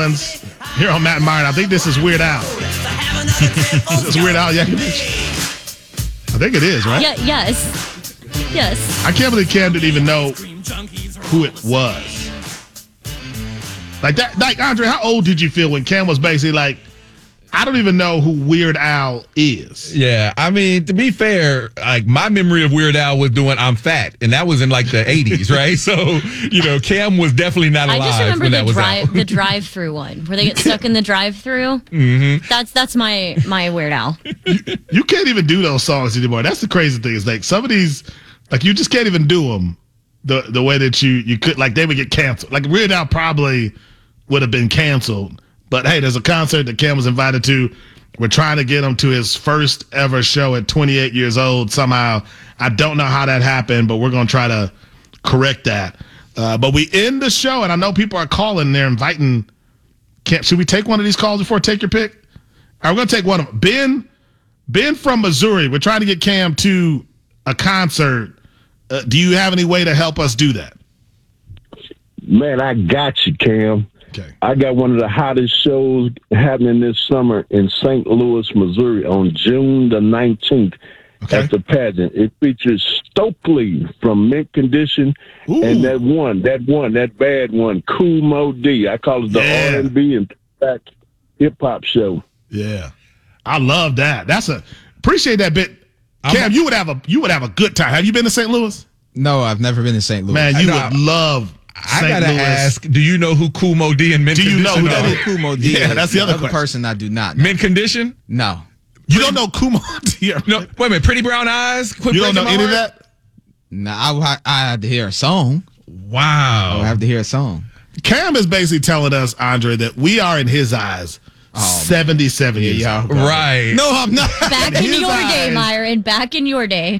Here on Matt and Myron. I think this is Weird Al. Is this Weird Al Yankovic? I think it is, right? Yeah, yes. I can't believe Cam didn't even know who it was. Like that, like Andre, how old did you feel when Cam was basically like, I don't even know who Weird Al is? Yeah, I mean, to be fair, like my memory of Weird Al was doing "I'm Fat," and that was in like the '80s, right? So Cam was definitely not alive. I just remember when that was out. the drive-through one where they get stuck in the drive-through. Mm-hmm. That's my Weird Al. You can't even do those songs anymore. That's the crazy thing. Is like some of these, like you just can't even do them the way that you could. Like they would get canceled. Like Weird Al probably would have been canceled. But hey, there's a concert that Cam was invited to. We're trying to get him to his first ever show at 28 years old somehow. I don't know how that happened, but we're going to try to correct that. But we end the show, and I know people are calling. They're inviting Cam. Should we take one of these calls before I take your pick? All right, we're going to take one of them. Ben from Missouri. We're trying to get Cam to a concert. Do you have any way to help us do that? Man, I got you, Cam. Okay. I got one of the hottest shows happening this summer in St. Louis, Missouri on June the 19th at the pageant. It features Stokely from Mint Condition and that bad one, Kool Moe Dee. I call it the R&B and back hip-hop show. Yeah. I love that. Appreciate that bit. Cam, you would have a good time. Have you been to St. Louis? No, I've never been to St. Louis. Man, you would love I gotta ask, do you know who Kool Moe Dee and Mint Condition Do you know who that are? is? Kool Moe Dee. Yeah, that's the other person I do not know. Mint Condition? No. You don't know Kool Moe Dee? No, wait a minute. Pretty Brown Eyes? You don't know any of that? No, I had to hear a song. Wow. I have to hear a song. Cam is basically telling us, Andre, that we are in his eyes 77 years old. Right. No, I'm not. Back in your day, Myron. Back in your day.